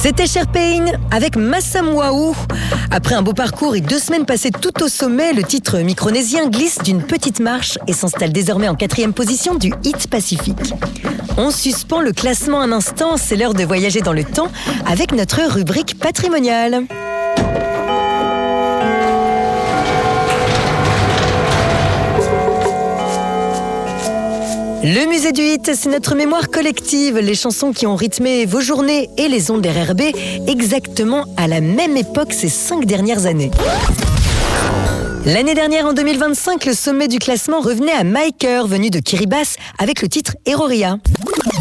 C'était Sherpain avec Massamuaou. Après un beau parcours et 2 semaines passées tout au sommet, le titre micronésien glisse d'une petite marche et s'installe désormais en 4e position du Hit Pacifique. On suspend le classement un instant, c'est l'heure de voyager dans le temps avec notre rubrique patrimoniale. Le musée du hit, c'est notre mémoire collective, les chansons qui ont rythmé vos journées et les ondes RRB exactement à la même époque ces 5 dernières années. L'année dernière, en 2025, le sommet du classement revenait à Maïker, venu de Kiribati, avec le titre Eroria.